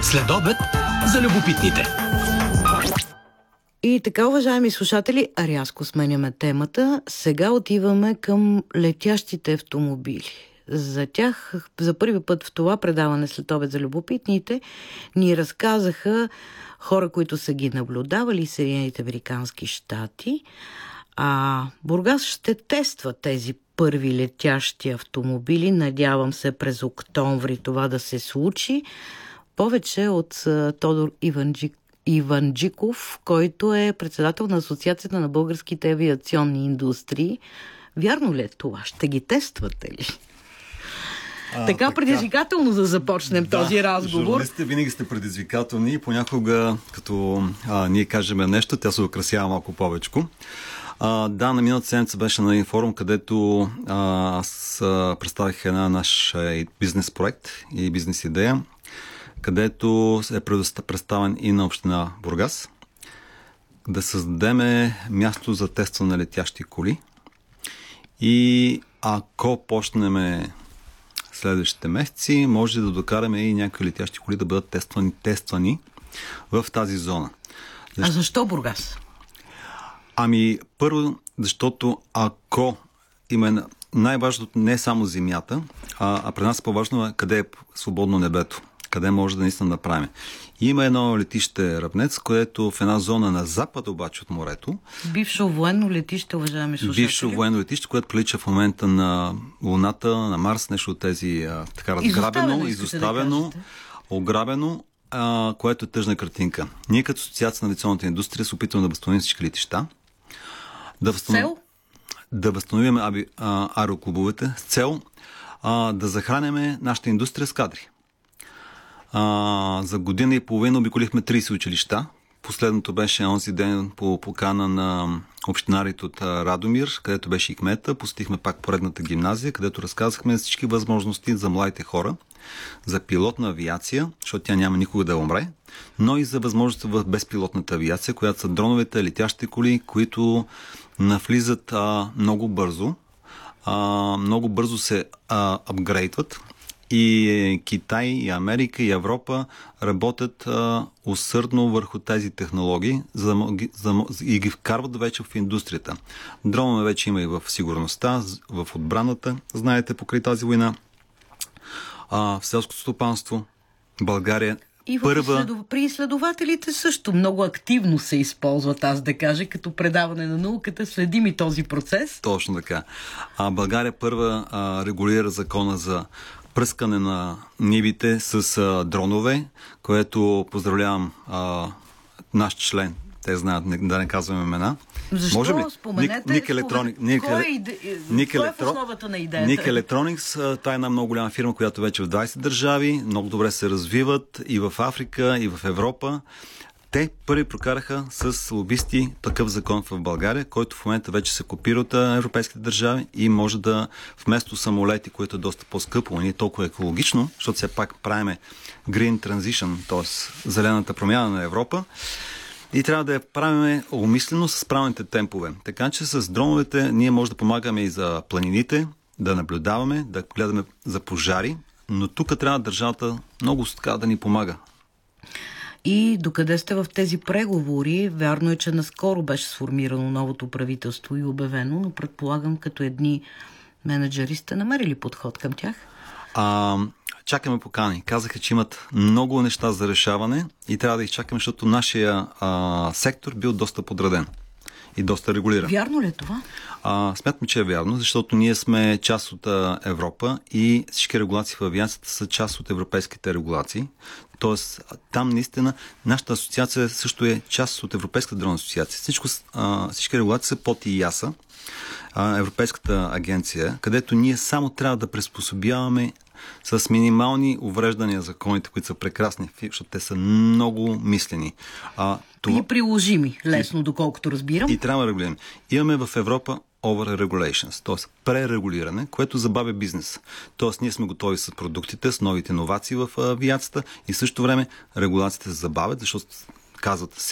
Следобед за любопитните. И така, уважаеми слушатели, рязко сменяме темата. Сега отиваме към летящите автомобили. За тях за първи път в това предаване Следобед за любопитните ни разказаха хора, които са ги наблюдавали в Съединените американски щати. А Бургас ще тества тези първи летящи автомобили. Надявам се през октомври това да се случи. Повече от Тодор Иванджиков, който е председател на Асоциацията на българските авиационни индустрии. Вярно ли е това? Ще ги тествате ли? Така предизвикателно да започнем този разговор. Журналистите винаги сте предизвикателни и понякога, като ние кажем нещо, тя се украсява малко повечко. На миналата седмица беше на един форум, където аз представих една наша бизнес проект и бизнес идея, където е представен и на община Бургас, да създадем място за тестване на летящи коли. И ако почнем следващите месеци, може да докараме и някакви летящи коли да бъдат тествани в тази зона. А защо Бургас? Първо, защото ако има най-важното не е само земята, а при нас по-важно е къде е свободно небето, къде може да наистина направим. Има едно летище Ръбнец, което в една зона на запад обаче от морето. Бившо военно летище, уважаеми слушатели. Бившо военно летище, което прилича в момента на Луната, на Марс, нещо от тези така разграбено, изоставено, ограбено, което е тъжна картинка. Ние като Асоциация на авиационната индустрия се опитваме да възстановим всички летища. Да възстановим аероклубовете с цел да захранеме нашата индустрия с кадри. За година и половина обиколихме 30 училища. Последното беше онзи ден по покана на общинарите от Радомир, където беше и кмета. Посетихме пак поредната гимназия, където разказахме всички възможности за младите хора, за пилотна авиация, защото тя няма никога да умре, но и за възможности в безпилотната авиация, която са дроновете, летящите коли, които навлизат много бързо. Много бързо се апгрейдват. И Китай, и Америка, и Европа работят усърдно върху тези технологии и ги вкарват вече в индустрията. Дронове вече има и в сигурността, в отбраната, знаете, покрай тази война. В селското стопанство България и при изследователите също много активно се използват, аз да кажа, като предаване на науката, следим и този процес. Точно така. България първа регулира закона за пръскане на нивите с дронове, което поздравлявам наш член. Те знаят, да не казваме имена. Защо? Може ли? Споменете. Кой е в основата на идеята? Ник Electronics, това е една много голяма фирма, която вече в 20 държави, много добре се развиват и в Африка, и в Европа. Те първи прокараха с лобисти такъв закон в България, който в момента вече се копира от европейските държави и може да, вместо самолети, което е доста по-скъпо, не е толкова екологично, защото все пак правиме green transition, т.е. зелената промяна на Европа, и трябва да я правим умислено с правилните темпове. Така че с дроновете ние може да помагаме и за планините, да наблюдаваме, да гледаме за пожари, но тук трябва държавата много така да ни помага. И докъде сте в тези преговори? Вярно е, че наскоро беше сформирано новото правителство и обявено, но предполагам, като едни менеджери сте намерили подход към тях? Чакаме покани. Казаха, че имат много неща за решаване и трябва да их чакаме, защото нашия сектор бил доста подреден и доста регулиран. Вярно ли е това? Смятам, че е вярно, защото ние сме част от Европа и всички регулации в авиацията са част от европейските регулации. Тоест, там наистина нашата асоциация също е част от Европейската дрон асоциация. Всички регулации са под ИАСА, Европейската агенция, където ние само трябва да приспособяваме с минимални увреждания законите, които са прекрасни, защото те са много мислени. И приложими, лесно, доколкото разбирам. И трябва да регулираме. Имаме в Европа over regulations, т.е. пререгулиране, което забавя бизнес. Т.е. ние сме готови с продуктите, с новите иновации в авиацията и в същото време регулациите се забавят, защото казват